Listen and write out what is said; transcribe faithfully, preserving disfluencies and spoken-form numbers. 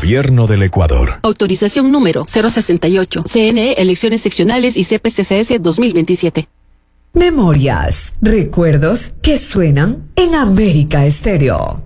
Gobierno del Ecuador. Autorización número cero sesenta y ocho. C N E Elecciones Seccionales y C P C C S dos mil veintisiete. Memorias, recuerdos que suenan en América Estéreo.